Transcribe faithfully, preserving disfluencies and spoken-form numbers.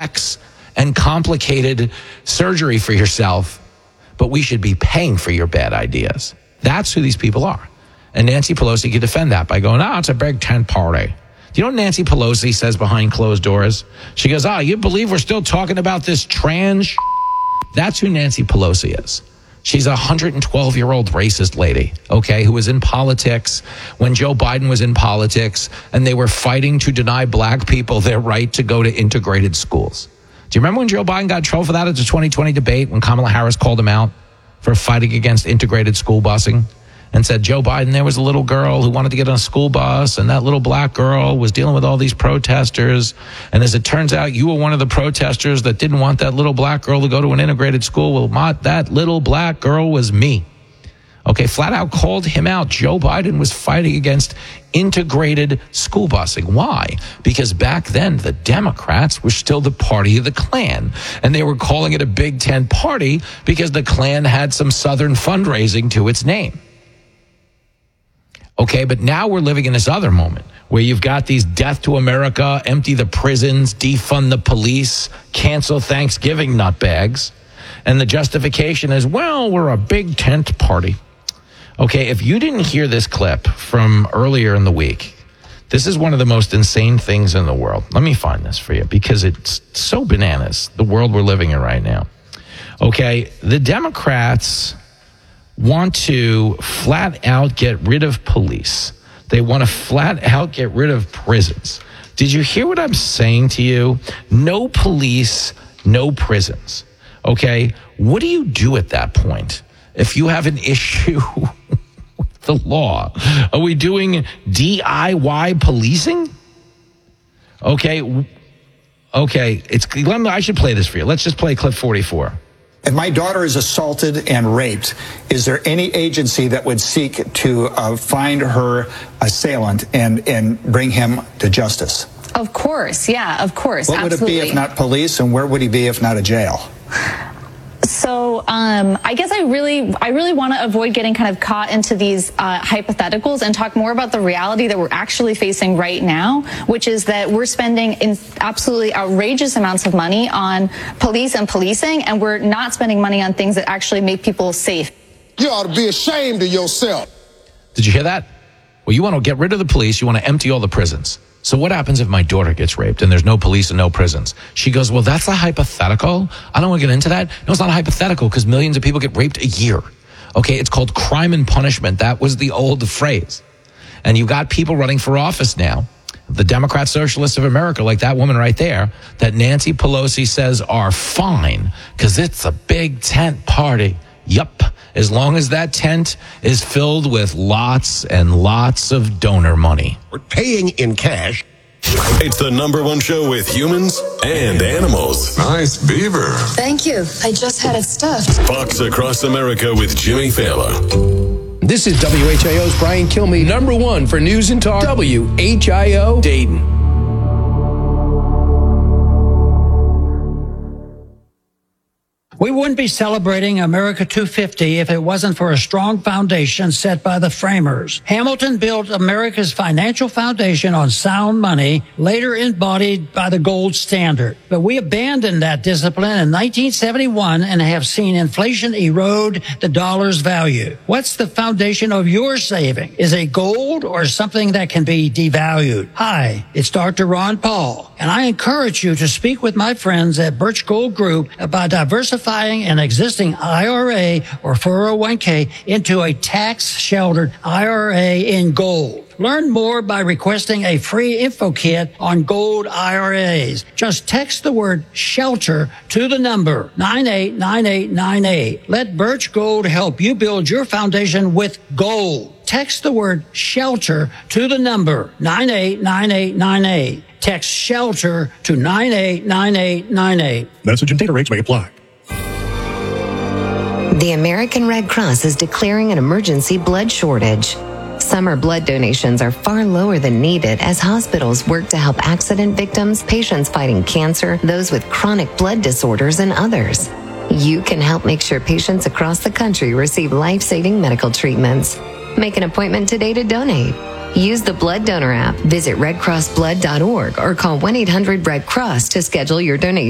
complex and complicated surgery for yourself, but we should be paying for your bad ideas. That's who these people are. And Nancy Pelosi could defend that by going, oh, it's a big tent party. Do you know what Nancy Pelosi says behind closed doors? She goes, oh, you believe we're still talking about this trans? That's who Nancy Pelosi is. She's a one hundred twelve-year-old racist lady, okay, who was in politics when Joe Biden was in politics, and they were fighting to deny black people their right to go to integrated schools. Do you remember when Joe Biden got in trouble for that at the twenty twenty debate when Kamala Harris called him out for fighting against integrated school busing and said, Joe Biden, there was a little girl who wanted to get on a school bus, and that little black girl was dealing with all these protesters. And as it turns out, you were one of the protesters that didn't want that little black girl to go to an integrated school. Well, my, that little black girl was me. Okay, flat out called him out. Joe Biden was fighting against integrated school busing. Why? Because back then, the Democrats were still the party of the Klan. And they were calling it a Big Tent party because the Klan had some Southern fundraising to its name. Okay, but now we're living in this other moment where you've got these death to America, empty the prisons, defund the police, cancel Thanksgiving nutbags. And the justification is, well, we're a Big Tent party. Okay, if you didn't hear this clip from earlier in the week, this is one of the most insane things in the world. Let me find this for you because it's so bananas, the world we're living in right now. Okay, the Democrats want to flat out get rid of police. They want to flat out get rid of prisons. Did you hear what I'm saying to you? No police, no prisons. Okay, what do you do at that point if you have an issue with the law? Are we doing D I Y policing? Okay, okay. It's. Let me, I should play this for you. Let's just play clip forty-four. If my daughter is assaulted and raped, is there any agency that would seek to uh, find her assailant and, and bring him to justice? Of course, yeah, of course. What would absolutely. it be if not police, and where would he be if not a jail? So um, I guess I really, I really want to avoid getting kind of caught into these uh, hypotheticals and talk more about the reality that we're actually facing right now, which is that we're spending in absolutely outrageous amounts of money on police and policing, and we're not spending money on things that actually make people safe. You ought to be ashamed of yourself. Did you hear that? Well, you want to get rid of the police. You want to empty all the prisons. So what happens if my daughter gets raped and there's no police and no prisons? She goes, well, that's a hypothetical. I don't want to get into that. No, it's not a hypothetical because millions of people get raped a year. Okay, it's called crime and punishment. That was the old phrase. And you got people running for office now, the Democrat Socialists of America, like that woman right there, that Nancy Pelosi says are fine because it's a Big Tent party. Yup. As long as that tent is filled with lots and lots of donor money. We're paying in cash. It's the number one show with humans and animals. Nice beaver. Thank you. I just had it stuffed. Fox Across America with Jimmy Fallon. This is W H I O's Brian Kilmeade, number one for news and talk. W H I O Dayton. We wouldn't be celebrating America two fifty if it wasn't for a strong foundation set by the framers. Hamilton built America's financial foundation on sound money, later embodied by the gold standard. But we abandoned that discipline in nineteen seventy-one and have seen inflation erode the dollar's value. What's the foundation of your saving? Is it gold or something that can be devalued? Hi, it's Doctor Ron Paul, and I encourage you to speak with my friends at Birch Gold Group about diversifying an existing I R A or four oh one k into a tax-sheltered I R A in gold. Learn more by requesting a free info kit on gold I R As. Just text the word shelter to the number nine eight nine eight nine eight. Let Birch Gold help you build your foundation with gold. Text the word shelter to the number nine eight nine eight nine eight. Text shelter to nine eight nine eight nine eight. Message and data rates may apply. The American Red Cross is declaring an emergency blood shortage. Summer blood donations are far lower than needed as hospitals work to help accident victims, patients fighting cancer, those with chronic blood disorders, and others. You can help make sure patients across the country receive life-saving medical treatments. Make an appointment today to donate. Use the Blood Donor app, visit red cross blood dot org, or call one eight hundred red cross to schedule your donation.